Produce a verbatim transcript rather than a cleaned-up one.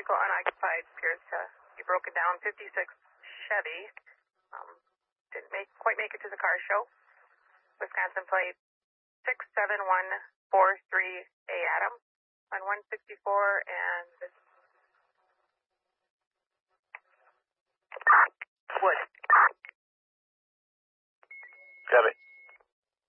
vehicle unoccupied, appears to be broken down. fifty-six Chevy. Um, didn't make quite make it to the car show. Wisconsin plate six seven one four three A Adam on one sixty-four, and this